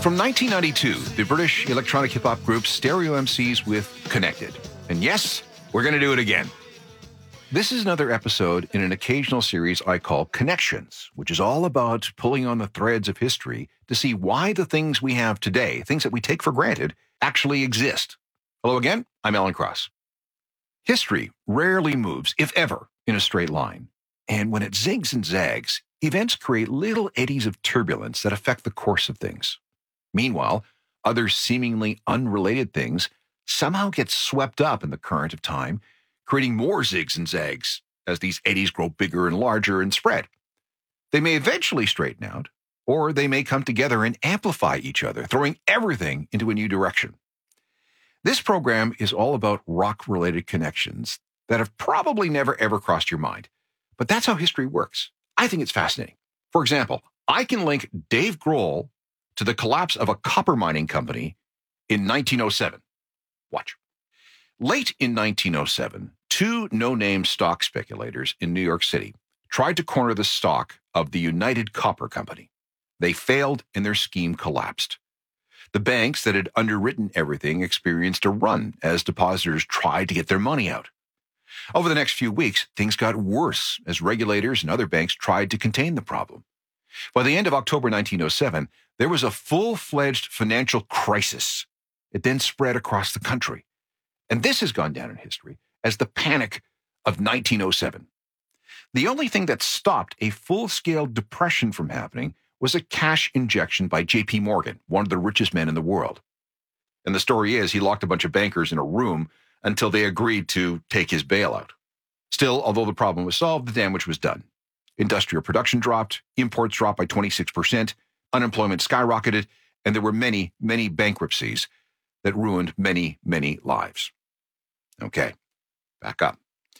From 1992, the British electronic hip-hop group Stereo MCs with Connected. And yes, we're going to do it again. This is another episode in an occasional series I call Connections, which is all about pulling on the threads of history to see why the things we have today, things that we take for granted, actually exist. Hello again, I'm Alan Cross. History rarely moves, if ever, in a straight line. And when it zigs and zags, events create little eddies of turbulence that affect the course of things. Meanwhile, other seemingly unrelated things somehow get swept up in the current of time, creating more zigs and zags as these eddies grow bigger and larger and spread. They may eventually straighten out, or they may come together and amplify each other, throwing everything into a new direction. This program is all about rock-related connections that have probably never ever crossed your mind. But that's how history works. I think it's fascinating. For example, I can link Dave Grohl to the collapse of a copper mining company in 1907. Watch. Late in 1907, two no-name stock speculators in New York City tried to corner the stock of the United Copper Company. They failed and their scheme collapsed. The banks that had underwritten everything experienced a run as depositors tried to get their money out. Over the next few weeks, things got worse as regulators and other banks tried to contain the problem. By the end of October 1907, there was a full-fledged financial crisis. It then spread across the country. And this has gone down in history as the Panic of 1907. The only thing that stopped a full-scale depression from happening was a cash injection by J.P. Morgan, one of the richest men in the world. And the story is he locked a bunch of bankers in a room until they agreed to take his bailout. Still, although the problem was solved, the damage was done. Industrial production dropped, imports dropped by 26%, unemployment skyrocketed, and there were many, many bankruptcies that ruined many, many lives. Okay, back up.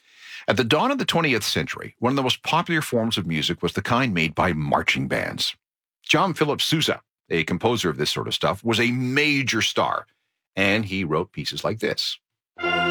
At the dawn of the 20th century, one of the most popular forms of music was the kind made by marching bands. John Philip Sousa, a composer of this sort of stuff, was a major star, and he wrote pieces like this.